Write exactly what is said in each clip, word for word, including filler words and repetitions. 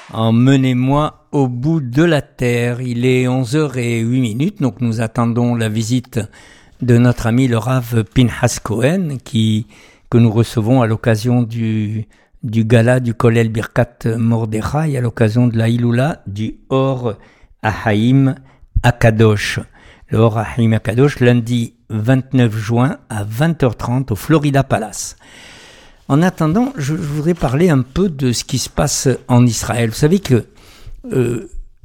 Emmenez-moi au bout de la terre. Il est onze heures zéro huit minutes, donc nous attendons la visite de notre ami le Rav Pinhas Cohen, qui, que nous recevons à l'occasion du, du gala du Kollel Birkat Mordechai, à l'occasion de la Hiloula du Or Haïm Akadosh. Le Or Haïm Akadosh, lundi vingt-neuf juin à vingt heures trente au Florida Palace. En attendant, je, je voudrais parler un peu de ce qui se passe en Israël. Vous savez que euh,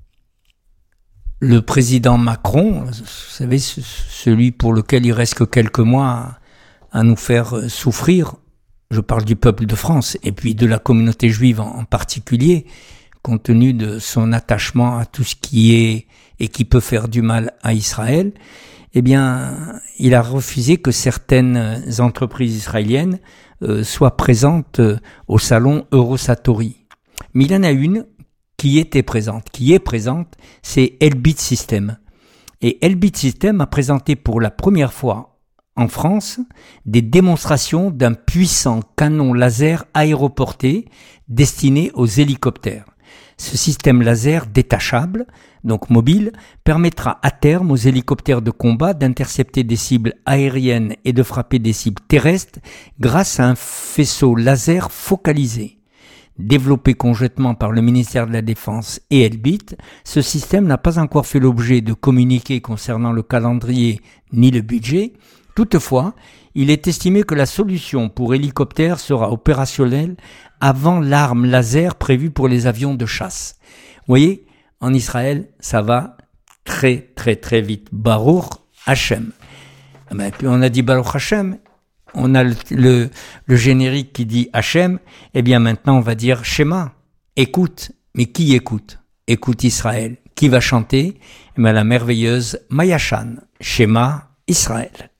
le président Macron, vous savez, celui pour lequel il reste que quelques mois à, à nous faire souffrir, je parle du peuple de France et puis de la communauté juive en, en particulier, compte tenu de son attachement à tout ce qui est et qui peut faire du mal à Israël, eh bien, il a refusé que certaines entreprises israéliennes euh, soient présentes euh, au salon Eurosatori. Mais il y en a une qui était présente, qui est présente, c'est Elbit System. Et Elbit System a présenté pour la première fois en France des démonstrations d'un puissant canon laser aéroporté destiné aux hélicoptères. Ce système laser détachable, donc mobile, permettra à terme aux hélicoptères de combat d'intercepter des cibles aériennes et de frapper des cibles terrestres grâce à un faisceau laser focalisé. Développé conjointement par le ministère de la Défense et Elbit, ce système n'a pas encore fait l'objet de communiqués concernant le calendrier ni le budget. Toutefois, il est estimé que la solution pour hélicoptères sera opérationnelle avant l'arme laser prévue pour les avions de chasse. Vous voyez, en Israël, ça va très très très vite. Baruch Hashem. Ben, puis on a dit Baruch Hashem, on a le, le, le générique qui dit Hashem, eh bien maintenant on va dire Shema, écoute. Mais qui écoute? Écoute Israël. Qui va chanter? Eh bien la merveilleuse Mayashan, Shema Israël.